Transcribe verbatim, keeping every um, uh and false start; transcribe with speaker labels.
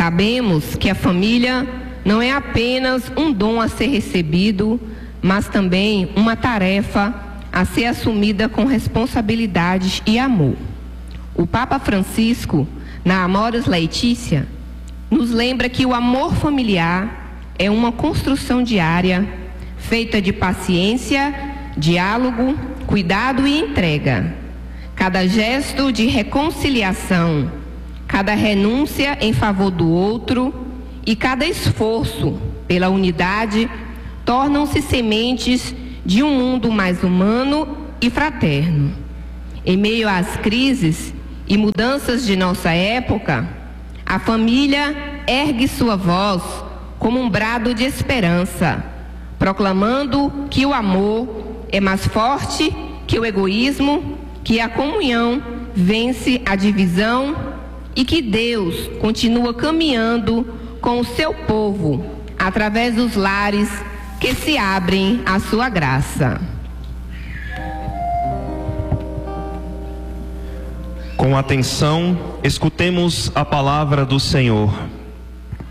Speaker 1: Sabemos que a família não é apenas um dom a ser recebido, mas também uma tarefa a ser assumida com responsabilidade e amor. O Papa Francisco, na Amoris Laetitia, nos lembra que o amor familiar é uma construção diária, feita de paciência, diálogo, cuidado e entrega. Cada gesto de reconciliação, cada renúncia em favor do outro e cada esforço pela unidade tornam-se sementes de um mundo mais humano e fraterno. Em meio às crises e mudanças de nossa época, a família ergue sua voz como um brado de esperança, proclamando que o amor é mais forte que o egoísmo, que a comunhão vence a divisão e que Deus continua caminhando com o seu povo através dos lares que se abrem à sua graça.
Speaker 2: Com atenção, escutemos a palavra do Senhor.